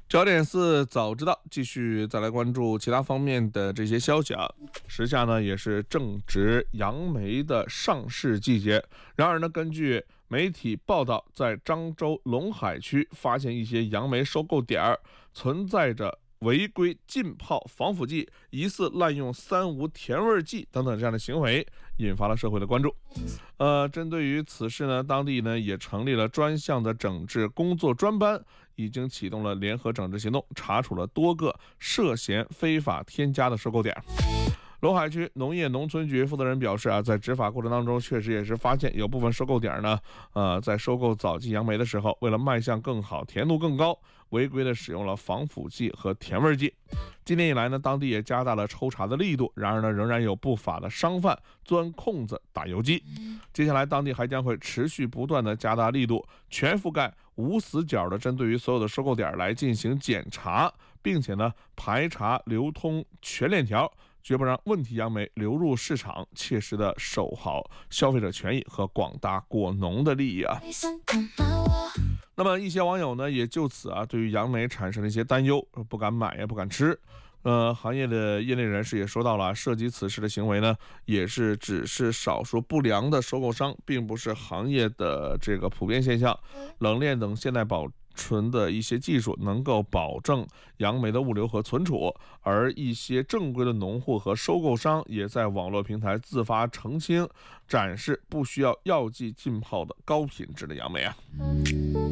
焦点4早知道，继续再来关注其他方面的这些消息啊。时下呢也是正值杨梅的上市季节，然而呢，根据媒体报道，在漳州龙海区发现一些杨梅收购点存在着违规浸泡防腐剂、疑似滥用三无甜味剂等等这样的行为，引发了社会的关注。针对于此事呢，当地呢也成立了专项的整治工作专班，已经启动了联合整治行动，查处了多个涉嫌非法添加的收购点。龙海区农业农村局负责人表示在执法过程当中，确实也是发现有部分收购点呢，在收购早季杨梅的时候，为了卖相更好、甜度更高，违规的使用了防腐剂和甜味剂。今年以来呢，当地也加大了抽查的力度，然而呢，仍然有不法的商贩钻空子打游击。接下来，当地还将会持续不断的加大力度，全覆盖、无死角的针对于所有的收购点来进行检查，并且呢，排查流通全链条，绝不让问题杨梅流入市场，切实的守好消费者权益和广大果农的利益啊。那么一些网友呢也就此对于杨梅产生了一些担忧，不敢买也不敢吃。行业的业内人士也说到了，涉及此事的行为呢，也是只是少数不良的收购商，并不是行业的这个普遍现象。冷链等现代保存的一些技术能够保证杨梅的物流和存储，而一些正规的农户和收购商也在网络平台自发澄清，展示不需要药剂浸泡的高品质的杨梅啊。